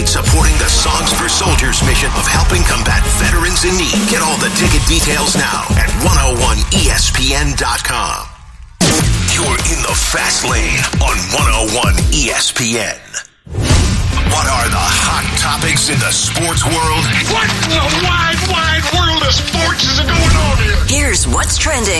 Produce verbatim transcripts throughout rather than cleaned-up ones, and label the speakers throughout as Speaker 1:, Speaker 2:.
Speaker 1: Ticket, supporting the Songs for Soldiers mission of helping combat veterans in need. Get all the ticket details now at one oh one E S P N dot com. You're in the Fast Lane on one oh one E S P N. What are the hot topics in the sports world?
Speaker 2: What in the wide, wide world of sports is going on here?
Speaker 3: Here's what's trending.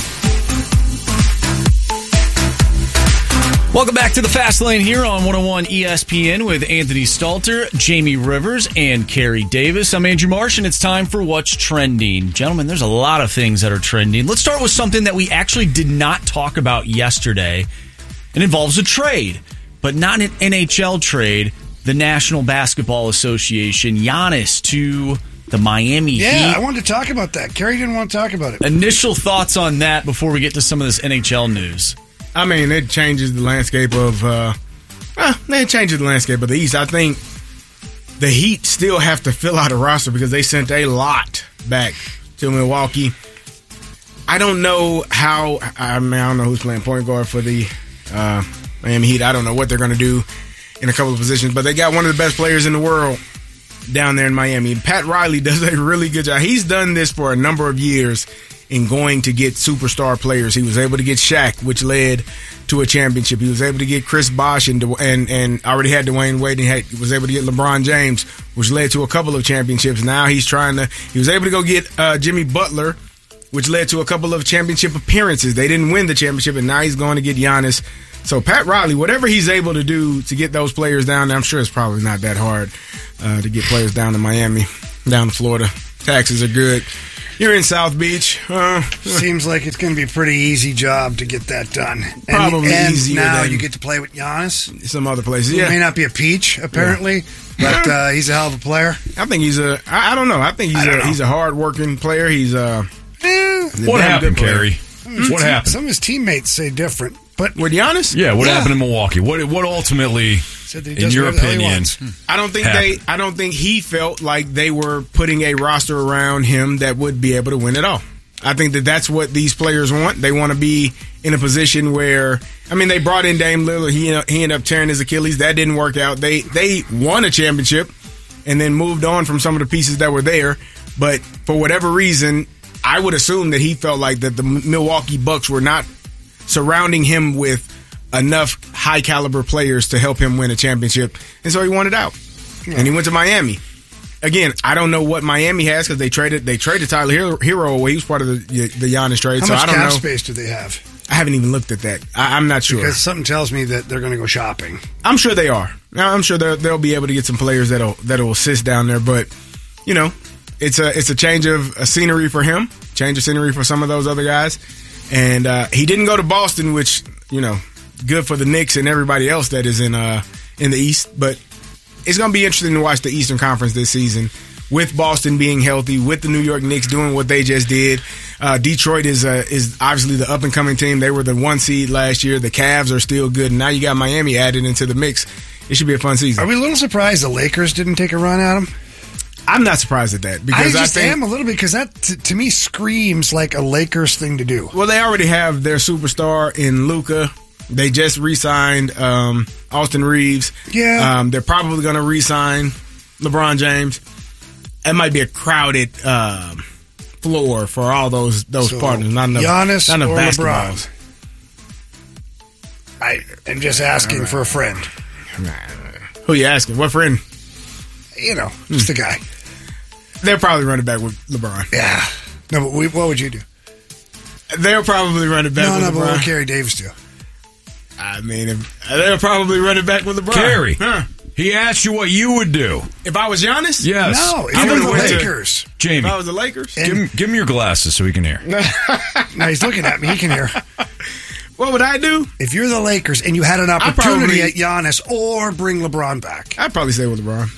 Speaker 4: Welcome back to the Fast Lane here on one oh one E S P N with Anthony Stalter, Jamie Rivers, and Carrie Davis. I'm Andrew Marsh, and it's time for What's Trending. Gentlemen, there's a lot of things that are trending. Let's start with something that we actually did not talk about yesterday. It involves a trade, but not an N H L trade. The National Basketball Association, Giannis to the Miami
Speaker 5: yeah,
Speaker 4: Heat.
Speaker 5: Yeah, I wanted to talk about that. Carrie didn't want to talk about it.
Speaker 4: Initial thoughts on that before we get to some of this N H L news.
Speaker 6: I mean, it changes the landscape of, uh, eh, it changes the landscape of the East. I think the Heat still have to fill out a roster because they sent a lot back to Milwaukee. I don't know how, I mean, I don't know who's playing point guard for the uh, Miami Heat. I don't know what they're going to do in a couple of positions, but they got one of the best players in the world down there in Miami. Pat Riley does a really good job. He's done this for a number of years in going to get superstar players. He was able to get Shaq, which led to a championship. He was able to get Chris Bosh and and, and already had Dwayne Wade, and had, was able to get LeBron James, which led to a couple of championships. Now he's trying to, he was able to go get uh, Jimmy Butler, which led to a couple of championship appearances. They didn't win the championship, and now he's going to get Giannis. So Pat Riley, whatever he's able to do to get those players down there, I'm sure it's probably not that hard uh, to get players down to Miami, down to Florida. Taxes are good. You're in South Beach. Uh,
Speaker 5: Seems like it's going to be a pretty easy job to get that done. And,
Speaker 6: Probably
Speaker 5: and
Speaker 6: easier
Speaker 5: now
Speaker 6: than
Speaker 5: you get to play with Giannis.
Speaker 6: Some other places,
Speaker 5: He
Speaker 6: yeah.
Speaker 5: may not be a peach, apparently,
Speaker 6: yeah.
Speaker 5: but uh, he's a hell of a player.
Speaker 6: I think he's a. I, I don't know. I think he's
Speaker 5: I
Speaker 6: a.
Speaker 5: know.
Speaker 6: He's a hard-working player. He's a.
Speaker 5: Eh,
Speaker 6: he's a
Speaker 4: What
Speaker 6: damn
Speaker 4: happened,
Speaker 6: good player.
Speaker 4: Carrie?
Speaker 5: his
Speaker 4: What
Speaker 5: team-
Speaker 4: happened?
Speaker 5: Some of his teammates say different, but
Speaker 6: With Giannis?
Speaker 4: Yeah, what
Speaker 5: Yeah.
Speaker 4: happened in Milwaukee? What what ultimately,
Speaker 5: said that he
Speaker 4: in
Speaker 5: does
Speaker 4: your
Speaker 5: whatever the hell he
Speaker 4: opinion,
Speaker 5: wants.
Speaker 6: I don't think
Speaker 4: happened?
Speaker 6: they. I don't think he felt like they were putting a roster around him that would be able to win it all. I think that that's what these players want. They want to be in a position where, I mean, they brought in Dame Lillard. He he ended up tearing his Achilles. That didn't work out. They they won a championship and then moved on from some of the pieces that were there. But for whatever reason, I would assume that he felt like that the Milwaukee Bucks were not surrounding him with enough high caliber players to help him win a championship, and so he wanted out, and he went to Miami. Again, I don't know what Miami has because they traded they traded Tyler Hero, Hero away. He was part of the the Giannis trade,
Speaker 5: How
Speaker 6: so
Speaker 5: much
Speaker 6: I don't
Speaker 5: cap
Speaker 6: know.
Speaker 5: space do they have?
Speaker 6: I haven't even looked at that. I, I'm not sure.
Speaker 5: Because something tells me that they're going to go shopping.
Speaker 6: I'm sure they are. Now, I'm sure they'll, they'll be able to get some players that'll that'll assist down there. But you know, it's a it's a change of a scenery for him, change of scenery for some of those other guys. And uh, he didn't go to Boston, which you know, good for the Knicks and everybody else that is in uh in the East. But it's going to be interesting to watch the Eastern Conference this season, with Boston being healthy, with the New York Knicks doing what they just did. Uh, Detroit is uh, is obviously the up and coming team. They were the one seed last year. The Cavs are still good. And now you got Miami added into the mix. It should be a fun season.
Speaker 5: Are we a little surprised the Lakers didn't take a run at him?
Speaker 6: I'm not surprised at that
Speaker 5: I
Speaker 6: because I,
Speaker 5: just
Speaker 6: think
Speaker 5: am a little bit because that t- to me screams like a Lakers thing to do.
Speaker 6: well they already have their superstar in Luka. They just re-signed um, Austin Reeves.
Speaker 5: Yeah.
Speaker 6: um, they're probably going to re-sign LeBron James. It might be a crowded um, floor for all those those
Speaker 5: So,
Speaker 6: partners. Not enough,
Speaker 5: Giannis
Speaker 6: not enough
Speaker 5: or
Speaker 6: basketballs.
Speaker 5: LeBron? I am just asking for a friend.
Speaker 6: Who you asking? What friend?
Speaker 5: You know, just a guy.
Speaker 6: They'll probably run it back with LeBron.
Speaker 5: Yeah. No, but we, what would you do?
Speaker 6: They'll probably run it back
Speaker 5: No,
Speaker 6: with
Speaker 5: no, but what
Speaker 6: LeBron.
Speaker 5: would Carrie Davis do?
Speaker 6: I mean, if, they'll probably run it back with LeBron.
Speaker 4: Carrie,
Speaker 6: Huh.
Speaker 4: he asked you what you would do.
Speaker 6: If I was Giannis?
Speaker 4: Yes.
Speaker 5: No,
Speaker 6: I
Speaker 5: even
Speaker 6: would've
Speaker 5: the
Speaker 6: went to-
Speaker 5: Lakers.
Speaker 6: If
Speaker 4: Jamie,
Speaker 6: I was the Lakers?
Speaker 4: give, him, give him your glasses so he can hear.
Speaker 5: Now he's looking at me. He can hear.
Speaker 6: What would I do?
Speaker 5: If you're the Lakers and you had an
Speaker 6: I'd
Speaker 5: opportunity
Speaker 6: probably-
Speaker 5: at Giannis or bring LeBron back,
Speaker 6: I'd probably stay with LeBron.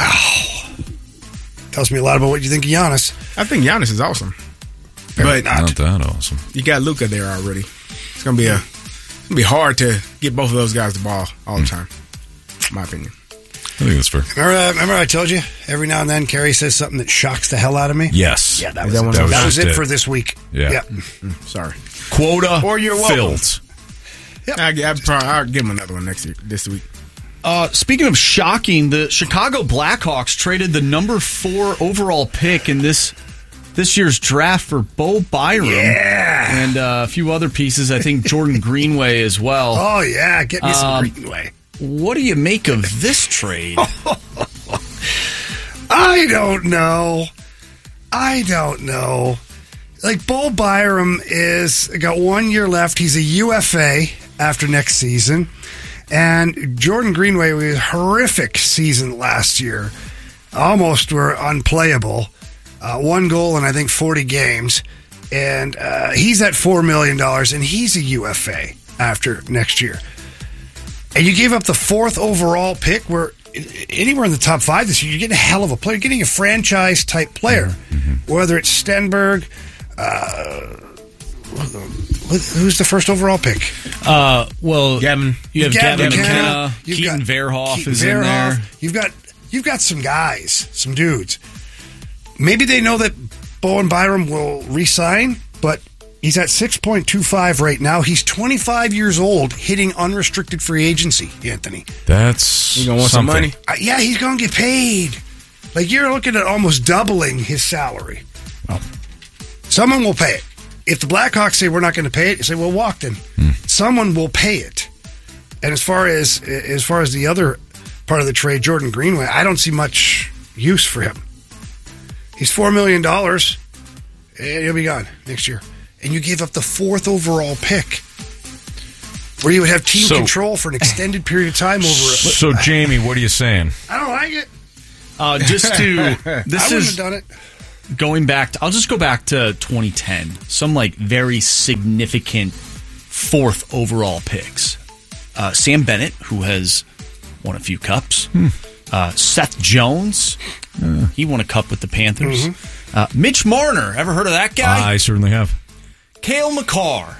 Speaker 5: tells me a lot about what you think of Giannis.
Speaker 6: I think Giannis is awesome.
Speaker 5: Apparently
Speaker 6: But
Speaker 5: not.
Speaker 4: Not that awesome.
Speaker 6: you got Luka there already. It's gonna be a it's gonna be hard to get both of those guys the ball all the time. In my opinion.
Speaker 4: I think that's fair.
Speaker 5: Remember, uh, remember I told you every now and then Carrie says something that shocks the hell out of me.
Speaker 4: Yes.
Speaker 5: Yeah, that
Speaker 6: Is
Speaker 5: was
Speaker 6: that
Speaker 5: it.
Speaker 6: one
Speaker 5: that
Speaker 6: of
Speaker 5: was,
Speaker 6: those?
Speaker 4: just
Speaker 5: it
Speaker 4: it.
Speaker 5: for this week.
Speaker 4: Yeah.
Speaker 6: Sorry.
Speaker 4: Quota
Speaker 6: Or you're welcome.
Speaker 4: filled.
Speaker 6: I, I'd probably, I'll give him another one next year, this week.
Speaker 4: Uh, speaking of shocking, the Chicago Blackhawks traded the number four overall pick in this this year's draft for Bo Byram.
Speaker 5: Yeah.
Speaker 4: And uh, a few other pieces. I think Jordan Greenway as well.
Speaker 5: Oh, yeah. Get me some
Speaker 4: Um,
Speaker 5: Greenway.
Speaker 4: What do you make of this trade?
Speaker 5: I don't know. I don't know. Like, Bo Byram is got one year left. He's a U F A after next season. And Jordan Greenway was a horrific season last year. Almost were unplayable. Uh, one goal in, I think, forty games. And uh, he's at four million dollars, and he's a U F A after next year. And you gave up the fourth overall pick, where anywhere in the top five this year, you're getting a hell of a player. You're getting a franchise-type player. Mm-hmm. Whether it's Stenberg, uh, who's the first overall pick?
Speaker 4: Uh, well,
Speaker 6: Gavin.
Speaker 4: you have
Speaker 5: Gavin
Speaker 4: Gavin
Speaker 5: McKenna.
Speaker 4: McKenna.
Speaker 5: You've
Speaker 4: Keaton
Speaker 5: got
Speaker 4: Verhoff
Speaker 5: Keaton
Speaker 4: is in
Speaker 5: Verhoff.
Speaker 4: there.
Speaker 5: You've got you've got some guys, some dudes. Maybe they know that Bowen Byram will re-sign, but he's at six point two five right now. He's twenty-five years old, hitting unrestricted free agency, Anthony.
Speaker 3: That's
Speaker 6: You gonna want
Speaker 3: something.
Speaker 6: some money?
Speaker 5: Uh, yeah, he's going to get paid. Like, you're looking at almost doubling his salary.
Speaker 3: Well.
Speaker 5: Someone will pay it. If the Blackhawks say we're not going to pay it, you say, well, walk then.
Speaker 3: Hmm.
Speaker 5: Someone will pay it. And as far as as far as the other part of the trade, Jordan Greenway, I don't see much use for him. He's four million dollars, and he'll be gone next year. And you gave up the fourth overall pick, where you would have team
Speaker 3: So-
Speaker 5: control for an extended period of time over it.
Speaker 3: So, Jamie, what are you saying?
Speaker 5: I don't like it.
Speaker 4: Uh, just to
Speaker 5: I
Speaker 4: this
Speaker 5: wouldn't
Speaker 4: is
Speaker 5: have done it.
Speaker 4: going back to, I'll just go back to twenty ten. Some like very significant fourth overall picks. Uh, Sam Bennett, who has won a few cups.
Speaker 3: Hmm.
Speaker 4: Uh, Seth Jones, uh, he won a cup with the Panthers.
Speaker 5: Mm-hmm.
Speaker 4: Uh, Mitch Marner, ever heard of that guy?
Speaker 3: I certainly have.
Speaker 4: Cale Makar.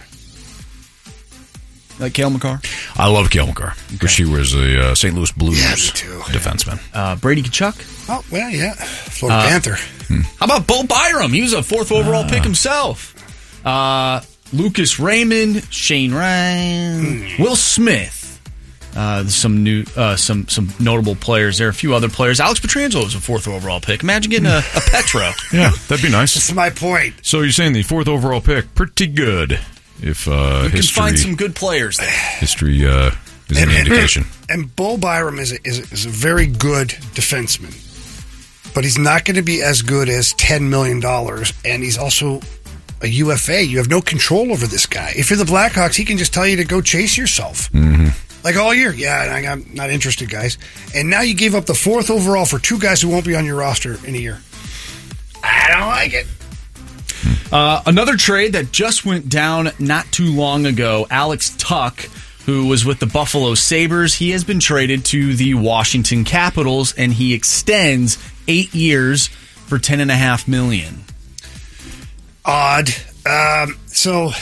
Speaker 4: Like Cale Makar?
Speaker 3: I love Cale Makar, but she was a uh, Saint Louis Blues
Speaker 5: Yeah, me too.
Speaker 3: defenseman.
Speaker 4: Uh, Brady Kachuk.
Speaker 5: Oh, well, yeah. Florida
Speaker 4: Uh,
Speaker 5: Panther.
Speaker 4: How about Bo Byram? He was a fourth overall pick himself. Uh, Lucas Raymond, Shane Ryan, Will Smith. Uh, some new, uh, some some notable players there. A few other players. Alex Pietrangelo was a fourth overall pick. Imagine getting a, a Petro.
Speaker 3: Yeah, that'd be nice.
Speaker 5: That's my point.
Speaker 3: So you're saying the fourth overall pick, pretty good. If uh,
Speaker 4: You can
Speaker 3: history,
Speaker 4: find some good players there.
Speaker 3: history uh, is an indication.
Speaker 5: And Bo Byram is a, is, a, is a very good defenseman, but he's not going to be as good as ten million dollars, and he's also a U F A. You have no control over this guy. If you're the Blackhawks, he can just tell you to go chase yourself.
Speaker 3: Mm-hmm.
Speaker 5: Like all year. Yeah, I'm not interested, guys. And now you gave up the fourth overall for two guys who won't be on your roster in a year. I don't like it.
Speaker 4: Uh, another trade that just went down not too long ago. Alex Tuck, who was with the Buffalo Sabres, he has been traded to the Washington Capitals, and he extends eight years for ten and a half million.
Speaker 5: Odd. Um, so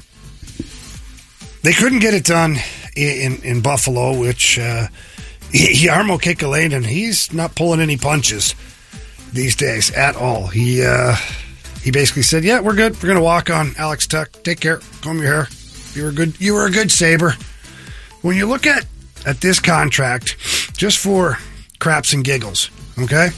Speaker 5: they couldn't get it done in, in, in Buffalo, which uh, Jarmo Kekalainen, he's not pulling any punches these days at all. He uh, he basically said, "Yeah, we're good. We're going to walk on Alex Tuck. Take care. Comb your hair. You were good. You were a good Sabre." When you look at at this contract, just for craps and giggles, okay?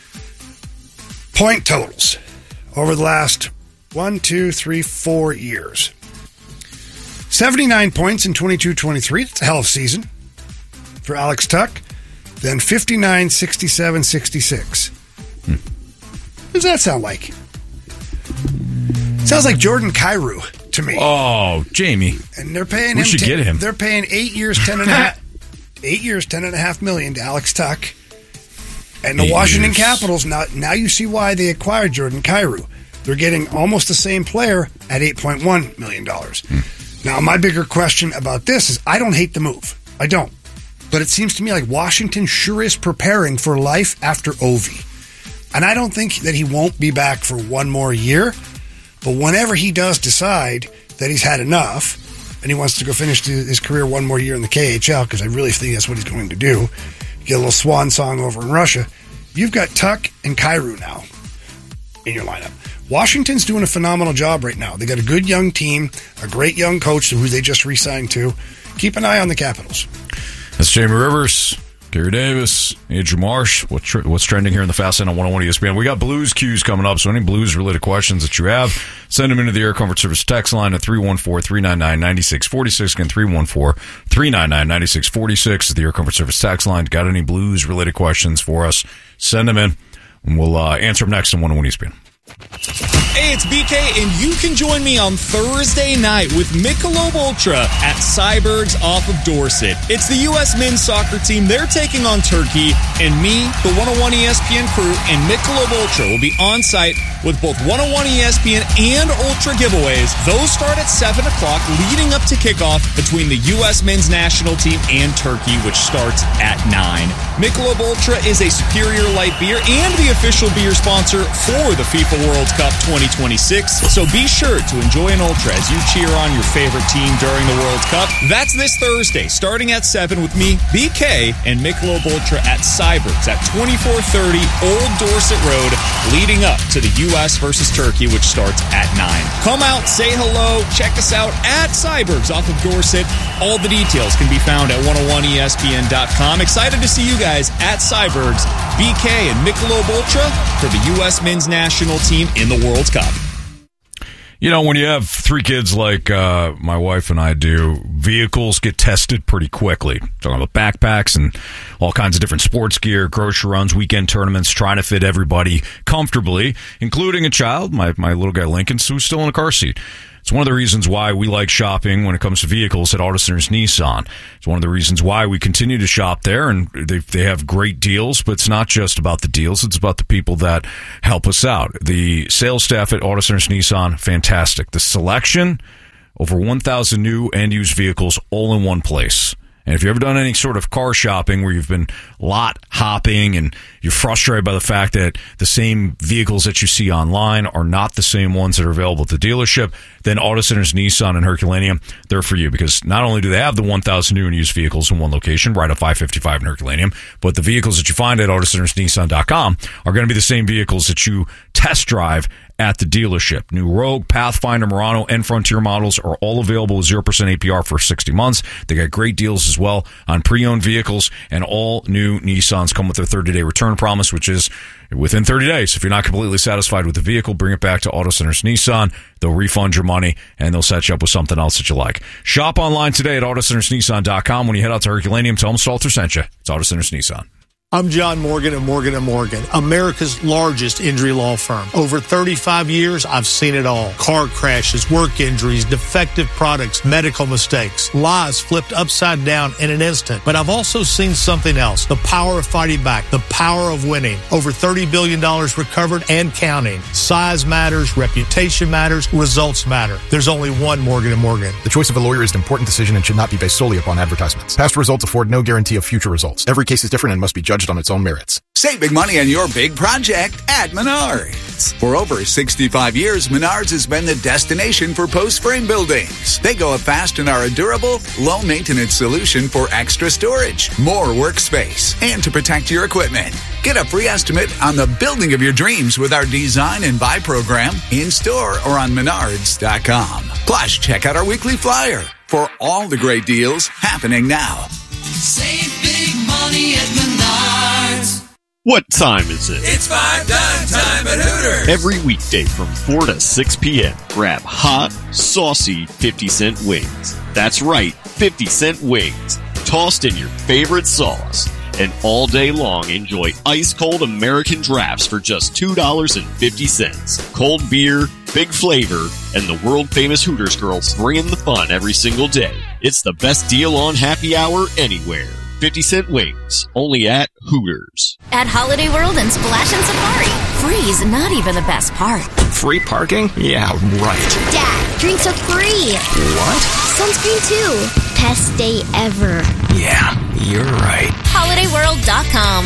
Speaker 5: Point totals over the last one, two, three, four years. seventy-nine points in twenty-two twenty-three. That's a hell of a season for Alex Tuck. Then fifty-nine, sixty-seven, sixty-six. Hmm. What does that sound like? Sounds like Jordan Kyrou to me.
Speaker 3: Oh, Jamie.
Speaker 5: And they're paying
Speaker 3: We
Speaker 5: him.
Speaker 3: should get him.
Speaker 5: They're paying eight years, ten and a half. Eight years, ten and a half million to Alex Tuck. And the
Speaker 3: Eight
Speaker 5: Washington
Speaker 3: years.
Speaker 5: Capitals, now, now you see why they acquired Jordan Kyrou. They're getting almost the same player at eight point one million dollars.
Speaker 3: Hmm.
Speaker 5: Now, my bigger question about this is I don't hate the move. I don't. But it seems to me like Washington sure is preparing for life after Ovi. And I don't think that he won't be back for one more year. But whenever he does decide that he's had enough and he wants to go finish his career one more year in the K H L, because I really think that's what he's going to do, get a little swan song over in Russia, you've got Tuck and Kyrou now in your lineup. Washington's doing a phenomenal job right now. They got a good young team, a great young coach who they just re-signed to. Keep an eye on the Capitals.
Speaker 3: That's Jamie Rivers, Gary Davis, Andrew Marsh. What tr- what's trending here in the Fast Lane on one oh one E S P N? We got Blues cues coming up, so any Blues-related questions that you have, send them into the Air Comfort Service text line at three one four, three nine nine, nine six four six. Again, three one four, three nine nine, nine six four six is the Air Comfort Service text line. Got any Blues-related questions for us, send them in, and we'll uh, answer them next on one oh one E S P N.
Speaker 7: Hey, it's B K, and you can join me on Thursday night with Michelob Ultra at Cyberg's off of Dorset. It's the U S men's soccer team. They're taking on Turkey, and me, the one oh one E S P N crew, and Michelob Ultra will be on site with both one oh one E S P N and Ultra giveaways. Those start at seven o'clock, leading up to kickoff between the U S men's national team and Turkey, which starts at nine. Michelob Ultra is a superior light beer and the official beer sponsor for the FIFA World Cup twenty twenty-six, so be sure to enjoy an Ultra as you cheer on your favorite team during the World Cup. That's this Thursday, starting at seven with me, B K, and Michelob Ultra at Cyberg's at twenty-four thirty Old Dorset Road, leading up to the U S versus Turkey, which starts at nine. Come out, say hello, check us out at Cyberg's off of Dorset. All the details can be found at one oh one E S P N dot com. Excited to see you guys at Cyberg's, B K and Michelob Ultra for the U S men's national team in the World Cup.
Speaker 3: You know, when you have three kids like uh, my wife and I do, vehicles get tested pretty quickly. Talking about backpacks and all kinds of different sports gear, grocery runs, weekend tournaments, trying to fit everybody comfortably, including a child, my, my little guy Lincoln, who's still in a car seat. It's one of the reasons why we like shopping when it comes to vehicles at Auto Centers Nissan. It's one of the reasons why we continue to shop there, and they they have great deals, but it's not just about the deals. It's about the people that help us out. The sales staff at Auto Centers Nissan, fantastic. The selection, over one thousand new and used vehicles all in one place. And if you've ever done any sort of car shopping where you've been lot hopping and you're frustrated by the fact that the same vehicles that you see online are not the same ones that are available at the dealership, then Auto Centers Nissan and Herculaneum, they're for you, because not only do they have the one thousand new and used vehicles in one location, right at five fifty-five in Herculaneum, but the vehicles that you find at Auto Centers Nissan dot com are going to be the same vehicles that you test drive at the dealership. New Rogue, Pathfinder, Murano, and Frontier models are all available with zero percent A P R for sixty months. They got great deals as well on pre-owned vehicles, and all new Nissans come with their thirty-day return promise, which is within thirty days. If you're not completely satisfied with the vehicle, bring it back to Auto Centers Nissan. They'll refund your money, and they'll set you up with something else that you like. Shop online today at Auto Centers Nissan dot com. When you head out to Herculaneum, tell them Stalter sent you. It's Auto Centers Nissan.
Speaker 8: I'm John Morgan of Morgan and Morgan, America's largest injury law firm. Over thirty-five years, I've seen it all. Car crashes, work injuries, defective products, medical mistakes, lies flipped upside down in an instant. But I've also seen something else, the power of fighting back, the power of winning. Over thirty billion dollars recovered and counting. Size matters, reputation matters, results matter. There's only one Morgan and Morgan.
Speaker 9: The choice of a lawyer is an important decision and should not be based solely upon advertisements. Past results afford no guarantee of future results. Every case is different and must be judged on its own merits.
Speaker 10: Save big money on your big project at Menards. For over sixty-five years, Menards has been the destination for post-frame buildings. They go up fast and are a durable, low-maintenance solution for extra storage, more workspace, and to protect your equipment. Get a free estimate on the building of your dreams with our Design and Buy program in-store or on Menards dot com. Plus, check out our weekly flyer for all the great deals happening now.
Speaker 11: Save big money at Menards.
Speaker 12: What time is it?
Speaker 11: It's five dime time at Hooters.
Speaker 12: Every weekday from four to six p.m. Grab hot, saucy fifty cent wings. That's right, fifty cent wings. Tossed in your favorite sauce. And all day long, enjoy ice-cold American drafts for just two dollars and fifty cents. Cold beer, big flavor, and the world-famous Hooters girls bringing the fun every single day. It's the best deal on happy hour anywhere. fifty cent wings, only at Hooters.
Speaker 13: At Holiday World and Splash and Safari, free's not even the best part.
Speaker 9: Free parking? Yeah, right.
Speaker 13: Dad, drinks are free.
Speaker 9: What?
Speaker 13: Sunscreen too. Best day ever.
Speaker 9: Yeah, you're right.
Speaker 13: Holiday World dot com.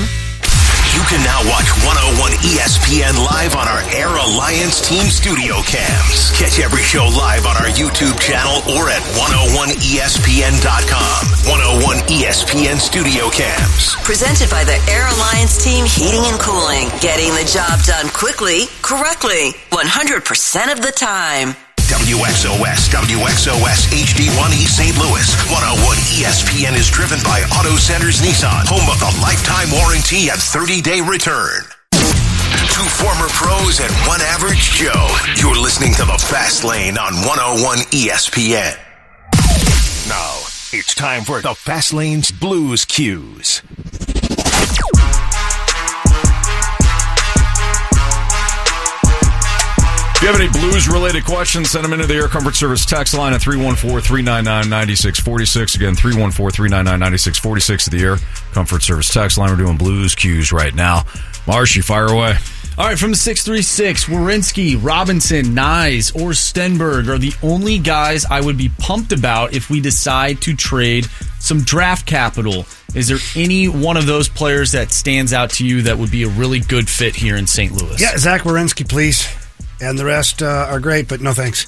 Speaker 1: You can now watch one oh one E S P N live on our Air Alliance Team Studio Cams. Catch every show live on our YouTube channel or at one oh one E S P N dot com. one oh one E S P N Studio Cams.
Speaker 14: Presented by the Air Alliance Team Heating and Cooling. Getting the job done quickly, correctly, one hundred percent of the time.
Speaker 1: W X O S, W X O S H D one East Saint Louis. one oh one E S P N is driven by Auto Centers Nissan, home of the lifetime warranty and thirty-day return. Two former pros and one average Joe. You're listening to The Fast Lane on one oh one E S P N. Now, it's time for the Fast Lane's Blues Cues.
Speaker 3: If you have any Blues-related questions, send them into the Air Comfort Service text line at three one four, three nine nine, nine six four six. Again, three one four, three nine nine, nine six four six at the Air Comfort Service text line. We're doing Blues Cues right now. Marshy, fire away.
Speaker 4: All right, from six three six, Werenski, Robinson, Nyes, or Stenberg are the only guys I would be pumped about if we decide to trade some draft capital. Is there any one of those players that stands out to you that would be a really good fit here in Saint Louis?
Speaker 5: Yeah, Zach Werenski, please. And the rest uh, are great, but no thanks.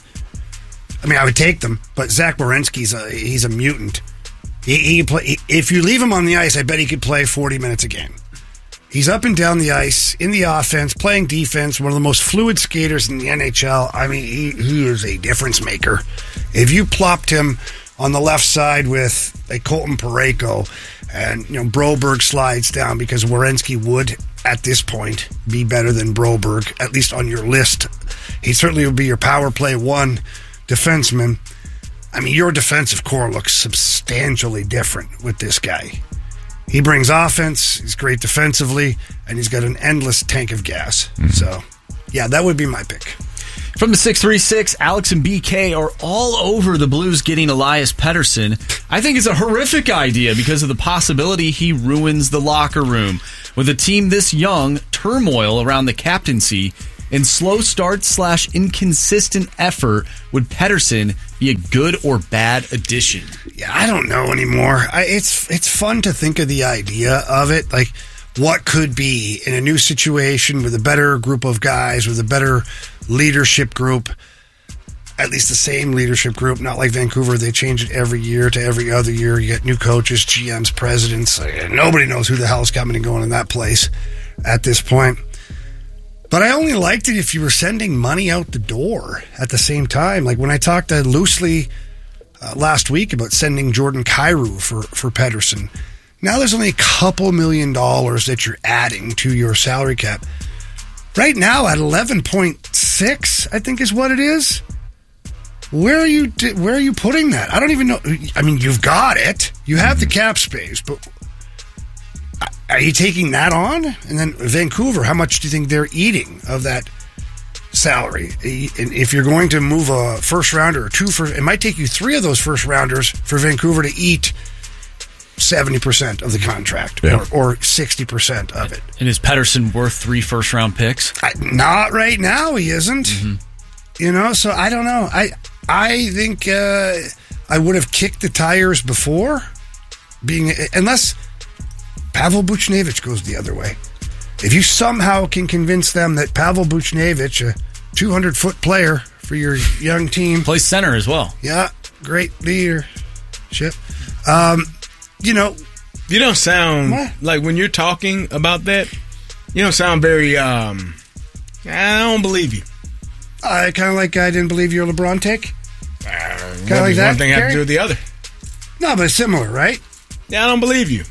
Speaker 5: I mean, I would take them, but Zach Werenski's a he's a mutant. He, he play, he, if you leave him on the ice, I bet he could play forty minutes a game. He's up and down the ice, in the offense, playing defense, one of the most fluid skaters in the N H L. I mean, he, he is a difference maker. If you plopped him on the left side with a Colton Parayko and, you know, Broberg slides down, because Werenski would, at this point, be better than Broberg, at least on your list. He certainly would be your power play one defenseman. I mean, your defensive core looks substantially different with this guy. He brings offense, he's great defensively, and he's got an endless tank of gas. Mm-hmm. So, yeah, that would be my pick.
Speaker 4: From the six three six, Alex and B K are all over the Blues getting Elias Pettersson. I think it's a horrific idea because of the possibility he ruins the locker room. With a team this young, turmoil around the captaincy, and slow start slash inconsistent effort, would Pettersson be a good or bad addition?
Speaker 5: Yeah, I don't know anymore. I, it's it's fun to think of the idea of it, like what could be in a new situation with a better group of guys, with a better leadership group, at least the same leadership group, not like Vancouver. They change it every year to every other year. You get new coaches, G Ms, presidents. Nobody knows who the hell's coming and going in that place at this point. But I only liked it if you were sending money out the door at the same time. Like when I talked to Loosely uh, last week about sending Jordan Kyrou for, for Pettersson. Now there's only a couple million dollars that you're adding to your salary cap. Right now at eleven point six, I think is what it is. Where are you where are you putting that? I don't even know. I mean, you've got it. You have the cap space, but are you taking that on? And then Vancouver, how much do you think they're eating of that salary? And if you're going to move a first rounder or two first, it might take you three of those first rounders for Vancouver to eat seventy percent of the contract, yeah, or, or sixty percent of it.
Speaker 4: And is Pettersson worth three first round picks?
Speaker 5: I, not right now, he isn't. Mm-hmm. You know, so I don't know. I I think uh, I would have kicked the tires before, being unless Pavel Buchnevich goes the other way. If you somehow can convince them that Pavel Buchnevich, a two hundred foot player for your young team,
Speaker 4: plays center as well.
Speaker 5: Yeah, great leadership. Um, you know,
Speaker 6: you don't sound what? like when you're talking about that. You don't sound very. Um, I don't believe you.
Speaker 5: I uh, kind of like I didn't believe your LeBron take.
Speaker 6: Uh, kind of like that. One thing had to do with the other.
Speaker 5: No, but it's similar, right?
Speaker 6: Yeah, I don't believe you.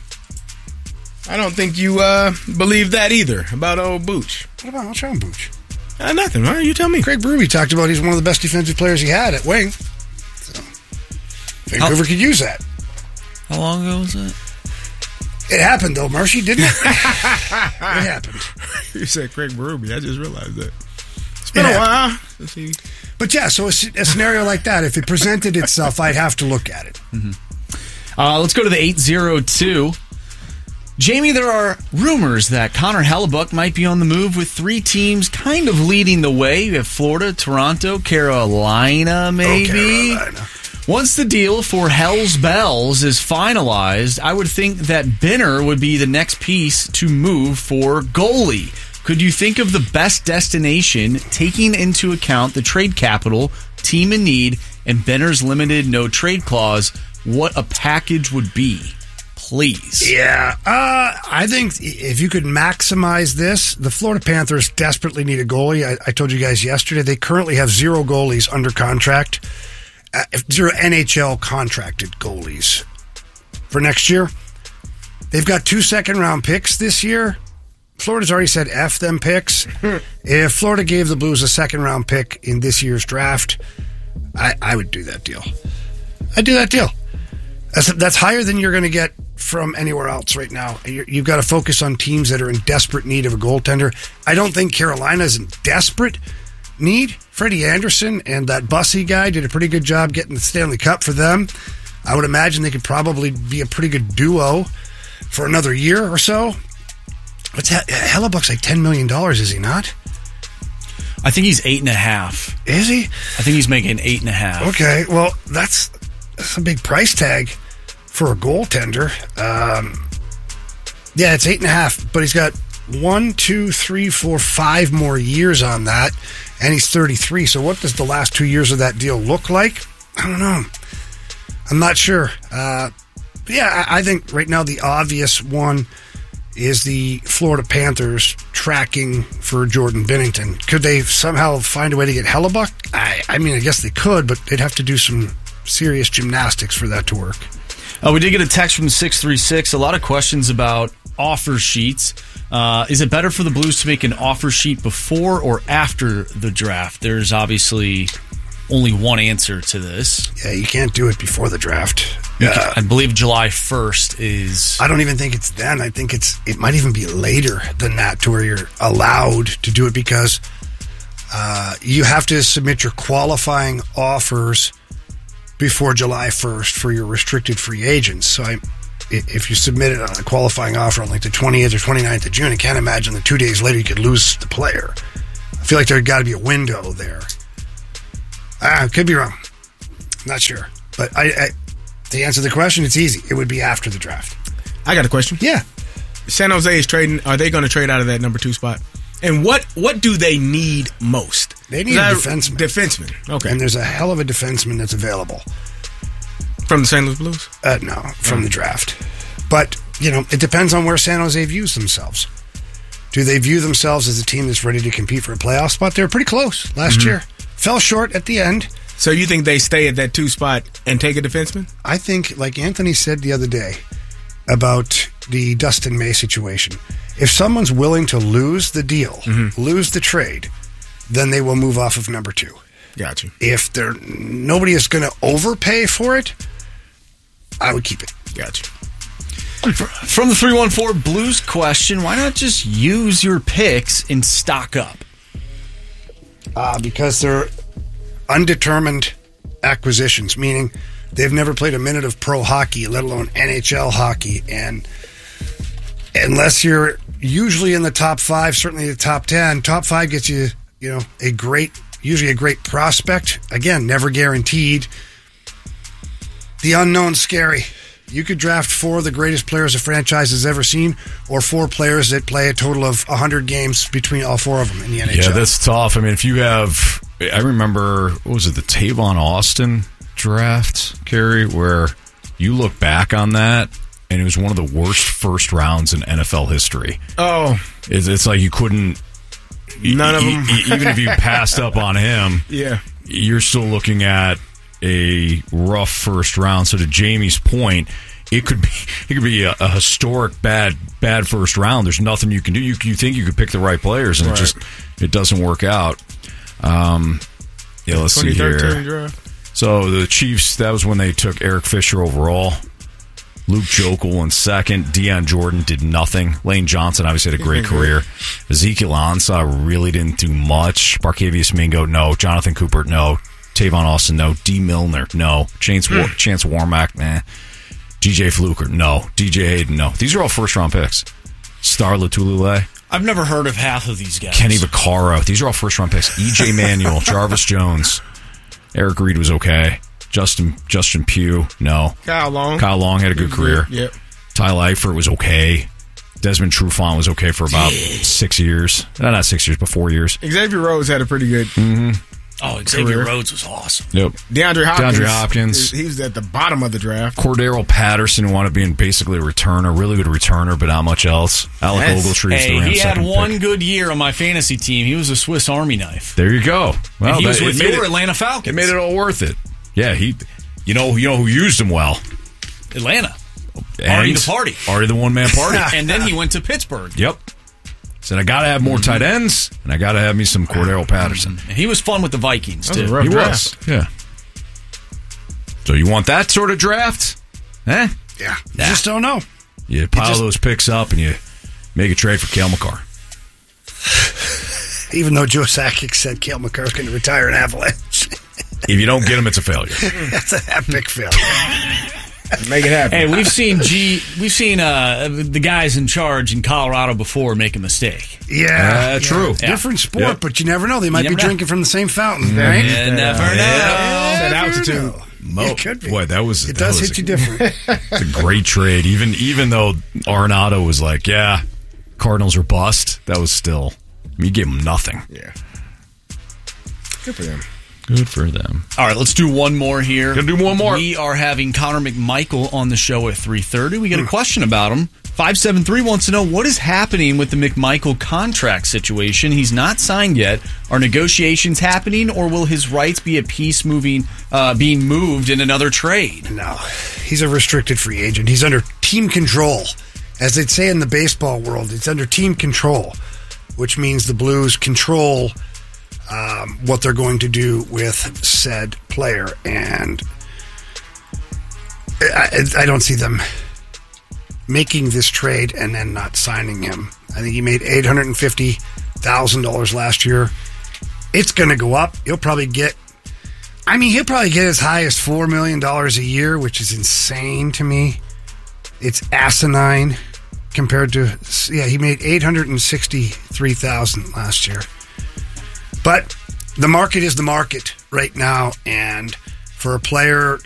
Speaker 6: I don't think you uh, believe that either about old Booch.
Speaker 5: What about what's wrong, Booch?
Speaker 6: Uh, nothing. Why don't you tell me?
Speaker 5: Craig Berube talked about he's one of the best defensive players he had at wing. So Vancouver How, could use that.
Speaker 4: How long ago was that?
Speaker 5: It happened though, Marshy, didn't it? It happened.
Speaker 6: You said Craig Berube. I just realized that. It's been it a while. Let's see.
Speaker 5: But yeah, so a, a scenario like that, if it presented itself, I'd have to look at it.
Speaker 4: Mm-hmm. Uh, let's go to the eight oh two. Jamie, there are rumors that Connor Hellebuyck might be on the move, with three teams kind of leading the way. You have Florida, Toronto, Carolina, maybe. Oh, Carolina. Once the deal for Hell's Bells is finalized, I would think that Benner would be the next piece to move for goalie. Could you think of the best destination, taking into account the trade capital, team in need, and Benner's limited no trade clause, what a package would be? please.
Speaker 5: Yeah, uh, I think if you could maximize this, the Florida Panthers desperately need a goalie. I, I told you guys yesterday they currently have zero goalies under contract, uh, zero N H L contracted goalies for next year. They've got two second round picks this year. Florida's already said F them picks. If Florida gave the Blues a second round pick in this year's draft, I, I would do that deal. I'd do that deal. That's, that's higher than you're going to get from anywhere else right now. You're, you've got to focus on teams that are in desperate need of a goaltender. I don't think Carolina's in desperate need. Freddie Anderson and that Bussy guy did a pretty good job getting the Stanley Cup for them. I would imagine they could probably be a pretty good duo for another year or so. What's that? Hellebuck's like ten million dollars, is he not?
Speaker 4: I think he's eight and a half.
Speaker 5: Is he?
Speaker 4: I think he's making eight and a half.
Speaker 5: Okay, well, that's, that's a big price tag for a goaltender. Um, yeah, it's eight and a half, but he's got one, two, three, four, five more years on that, and he's thirty-three. So what does the last two years of that deal look like? I don't know. I'm not sure. Uh, but yeah, I, I think right now the obvious one is the Florida Panthers tracking for Jordan Binnington. Could they somehow find a way to get Hellebuck? I, I mean, I guess they could, but they'd have to do some serious gymnastics for that to work.
Speaker 4: Uh, we did get a text from six three six. A lot of questions about offer sheets. Uh, is it better for the Blues to make an offer sheet before or after the draft? There's obviously only one answer to this.
Speaker 5: Yeah, you can't do it before the draft.
Speaker 4: Uh, I believe July first is...
Speaker 5: I don't even think it's then. I think it's it might even be later than that to where you're allowed to do it because uh, you have to submit your qualifying offers before July first for your restricted free agents. So I, if you submit it on a qualifying offer on like the twentieth or twenty-ninth of June, I can't imagine that two days later you could lose the player. I feel like there's got to be a window there. I could be wrong. Not sure. But I, I to answer the question, it's easy. It would be after the draft.
Speaker 6: I got a question.
Speaker 5: Yeah.
Speaker 6: San Jose is trading. Are they going to trade out of that number two spot? And what what do they need most?
Speaker 5: They need a defenseman.
Speaker 6: Defenseman. Okay.
Speaker 5: And there's a hell of a defenseman that's available.
Speaker 6: From the Saint Louis Blues?
Speaker 5: Uh, no, from mm. the draft. But, you know, it depends on where San Jose views themselves. Do they view themselves as a team that's ready to compete for a playoff spot? They were pretty close last mm-hmm. year. Fell short at the end.
Speaker 6: So you think they stay at that two spot and take a defenseman?
Speaker 5: I think, like Anthony said the other day about the Dustin May situation, if someone's willing to lose the deal, mm-hmm. lose the trade, then they will move off of number two.
Speaker 6: Got you.
Speaker 5: If they're nobody is going to overpay for it, I would keep it.
Speaker 6: Got you.
Speaker 4: From the three one four Blues question, why not just use your picks and stock up?
Speaker 5: Uh, because they're undetermined acquisitions, meaning they've never played a minute of pro hockey, let alone N H L hockey. And unless you're usually in the top five, certainly the top ten, top five gets you, you know, a great, usually a great prospect. Again, never guaranteed. The unknown's scary. You could draft four of the greatest players a franchise has ever seen, or four players that play a total of one hundred games between all four of them in the N H L.
Speaker 3: Yeah, that's tough. I mean, if you have, I remember, what was it, the Tavon Austin draft, Kerry, where you look back on that, and it was one of the worst first rounds in N F L history.
Speaker 6: Oh.
Speaker 3: It's, it's like you couldn't,
Speaker 6: none of them.
Speaker 3: Even if you passed up on him,
Speaker 6: yeah,
Speaker 3: you're still looking at a rough first round. So to Jamie's point, it could be it could be a, a historic bad bad first round. There's nothing you can do. You you think you could pick the right players, and right. it just it doesn't work out. Um, yeah, let's see here.
Speaker 6: Draft.
Speaker 3: So the Chiefs, that was when they took Eric Fisher overall. Luke Jokel in second. Deion Jordan did nothing. Lane Johnson obviously had a great career. Ezekiel Ansah really didn't do much. Barkevius Mingo, no. Jonathan Cooper, no. Tavon Austin, no. D. Milner, no. Chance, War- mm. Chance Warmack, nah. D J Fluker, no. D J Hayden, no. These are all first-round picks. Star Latulule.
Speaker 4: I've never heard of half of these guys.
Speaker 3: Kenny Vaccaro. These are all first-round picks. E J Manuel, Jarvis Jones. Eric Reed was okay. Justin Justin Pugh, no.
Speaker 6: Kyle Long.
Speaker 3: Kyle Long had a good career.
Speaker 6: Yep.
Speaker 3: Ty Leifert was okay. Desmond Trufant was okay for about six years. No, not six years, but four years.
Speaker 6: Xavier Rhodes had a pretty good...
Speaker 3: Mm-hmm.
Speaker 4: Oh, Xavier
Speaker 6: career.
Speaker 4: Rhodes was awesome.
Speaker 3: Yep.
Speaker 6: DeAndre Hopkins.
Speaker 3: DeAndre Hopkins.
Speaker 6: He was at the bottom of the draft.
Speaker 3: Cordero Patterson, who wound up being basically a returner, really good returner, but not much else. Alec
Speaker 6: Yes.
Speaker 3: Ogletree is the
Speaker 4: Hey,
Speaker 3: Rams'
Speaker 4: he had
Speaker 3: second
Speaker 4: one
Speaker 3: pick.
Speaker 4: good year on my fantasy team. He was a Swiss Army knife.
Speaker 3: There you go. Well,
Speaker 4: and he was
Speaker 3: that-
Speaker 4: with
Speaker 3: it made
Speaker 4: your
Speaker 3: it-
Speaker 4: Atlanta Falcons.
Speaker 3: It made it all worth it. Yeah, he. You know, you know who used him well.
Speaker 4: Atlanta.
Speaker 3: And
Speaker 4: Artie the Party.
Speaker 3: Artie the one man party.
Speaker 4: And then he went to Pittsburgh.
Speaker 3: Yep. Said I got to have more tight ends, and I got to have me some Cordero Patterson.
Speaker 4: And he was fun with the Vikings,
Speaker 6: That was
Speaker 4: too.
Speaker 6: a rough
Speaker 3: He
Speaker 6: draft.
Speaker 3: was. Yeah. So you want that sort of draft? Eh?
Speaker 5: Yeah. You
Speaker 3: Nah.
Speaker 5: just don't know.
Speaker 3: You pile
Speaker 5: just-
Speaker 3: those picks up and you make a trade for Cale McCarr.
Speaker 5: Even though Joe Sakic said Cale McCarr's going to retire in Avalanche.
Speaker 3: If you don't get him, it's a failure.
Speaker 5: That's an epic failure.
Speaker 6: Make it happen.
Speaker 4: Hey, we've seen G. We've seen uh, the guys in charge in Colorado before make a mistake.
Speaker 5: Yeah.
Speaker 3: Uh,
Speaker 5: yeah.
Speaker 3: true.
Speaker 5: Different sport,
Speaker 3: Yep.
Speaker 5: but you never know. They might
Speaker 4: You
Speaker 5: be
Speaker 4: never know.
Speaker 5: drinking from the same fountain, right?
Speaker 4: You never know.
Speaker 6: That
Speaker 5: Never
Speaker 6: altitude.
Speaker 5: know.
Speaker 3: Mo-
Speaker 5: It could be.
Speaker 3: Boy, that was
Speaker 5: It
Speaker 3: that
Speaker 5: does
Speaker 3: was
Speaker 5: hit
Speaker 3: a,
Speaker 5: you different.
Speaker 3: It's a great trade. Even even though Arenado was like, yeah, Cardinals are bust. That was still. I mean, you gave them nothing.
Speaker 6: Yeah. Good for them.
Speaker 3: Good for them.
Speaker 4: All right, let's do one more here.
Speaker 3: Gonna do one more.
Speaker 4: We are having Connor McMichael on the show at three thirty. We get a question about him. five seven three wants to know what is happening with the McMichael contract situation. He's not signed yet. Are negotiations happening, or will his rights be a piece moving, uh, being moved in another trade?
Speaker 5: No. He's a restricted free agent. He's under team control. As they'd say in the baseball world, it's under team control, which means the Blues control um, what they're going to do with said player. And I, I don't see them making this trade and then not signing him. I think he made eight hundred fifty thousand dollars last year. It's going to go up. He'll probably get, I mean, he'll probably get as high as four million dollars a year, which is insane to me. It's asinine compared to, yeah, he made eight hundred sixty-three thousand dollars last year. But the market is the market right now, and for a player